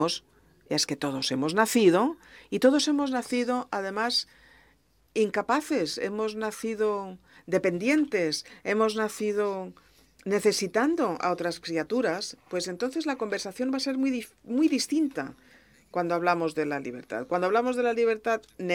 es que todos hemos nacido y todos hemos nacido además incapaces, hemos nacido dependientes, hemos nacido necesitando a otras criaturas, pues entonces la conversación va a ser muy distinta cuando hablamos de la libertad. Cuando hablamos de la libertad,